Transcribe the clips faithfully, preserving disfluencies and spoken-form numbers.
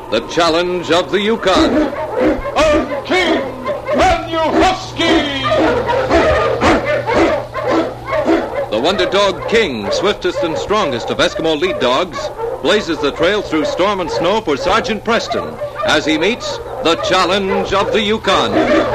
The Challenge of the Yukon. I'm king, and you husky! The Wonder Dog King, swiftest and strongest of Eskimo lead dogs, blazes the trail through storm and snow for Sergeant Preston as he meets the Challenge of the Yukon.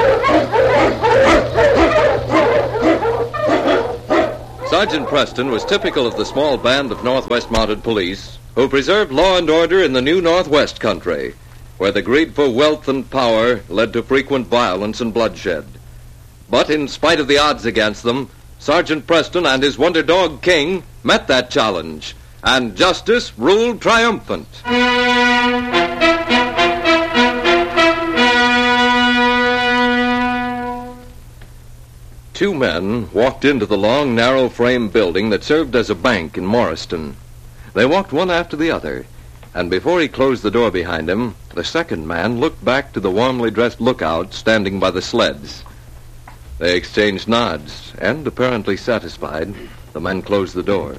Sergeant Preston was typical of the small band of Northwest Mounted Police who preserved law and order in the new Northwest country, where the greed for wealth and power led to frequent violence and bloodshed. But in spite of the odds against them, Sergeant Preston and his Wonder Dog King met that challenge, and justice ruled triumphant. Two men walked into the long, narrow frame building that served as a bank in Morriston. They walked one after the other, and before he closed the door behind him, the second man looked back to the warmly dressed lookout standing by the sleds. They exchanged nods, and, apparently satisfied, the men closed the door.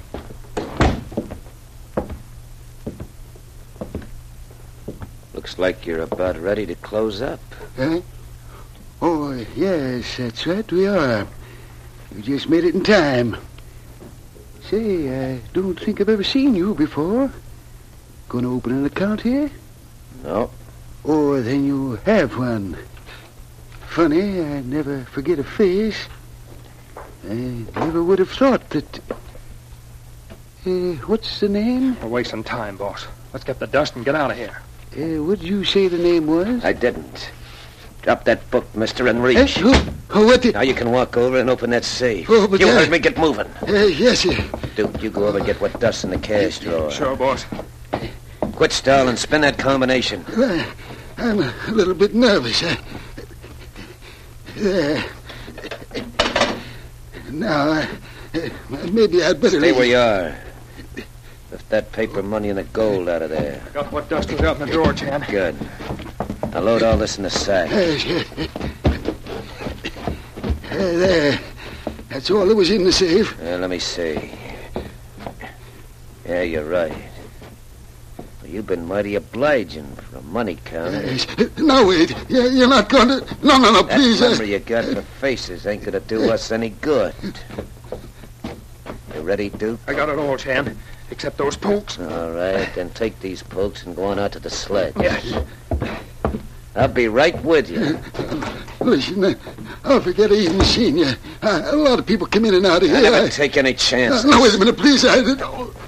Looks like you're about ready to close up. Huh? Oh, yes, that's right, we are. We just made it in time. Say, I don't think I've ever seen you before. Gonna open an account here? No. Oh, then you have one. Funny, I never forget a face. I never would have thought that... Uh, what's the name? We're wasting time, boss. Let's get the dust and get out of here. Uh, what did you say the name was? I didn't. Drop that book, mister, and reach. Uh, oh, oh, what did... Now you can walk over and open that safe. Oh, but you I... heard me. Get moving. Uh, yes, sir. Duke, you go over and get what dust's in the cash drawer. Sure, boss. Quit stalling. Spin that combination. Uh, I'm a little bit nervous. Uh, uh, now, uh, maybe I'd better... Stay leave. where you are. Lift that paper money and the gold out of there. Got what dust was out in the drawer, Chan. Good. Now load all this in the sack. Uh, uh, there. That's all that was in the safe. Uh, let me see. Yeah, you're right. Well, you've been mighty obliging for a money counter. Uh, no, wait. You're, you're not going to... No, no, no, That please. number uh, you got for faces ain't going to do us any good. You ready, Duke? I got it all, Chan. Except those pokes. All right, then take these pokes and go on out to the sled. Yes. I'll be right with you. Listen, uh, I'll forget I even seen you. Uh, a lot of people come in and out of I here. never I- take any Uh, chances. no, wait a minute, please. I... Oh.